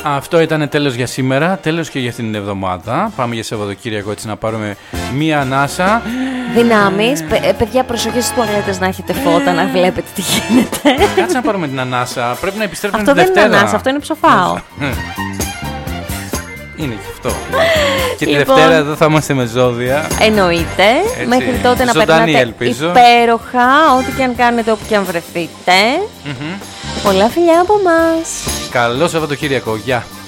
Αυτό ήταν τέλος για σήμερα, τέλος και για αυτήν την εβδομάδα. Πάμε για Σαββατοκύριακο έτσι να πάρουμε μία ανάσα. Δυνάμεις, παιδιά, προσοχή στις τουαλέτες να έχετε φώτα, να βλέπετε τι γίνεται. Κάτσε να πάρουμε την ανάσα, πρέπει να επιστρέψουμε Αυτό την Δευτέρα. δεν είναι ανάσα, αυτό είναι ψοφάω. Είναι και αυτό. Και τη Δευτέρα εδώ θα είμαστε με ζώδια. Εννοείται. Έτσι, μέχρι τότε να ζωντανή, περνάτε ελπίζω. υπέροχα, ό,τι και αν κάνετε, όπου και αν βρεθείτε. Πολλά φιλιά από μας. Καλό Σαββατοκύριακο, γεια.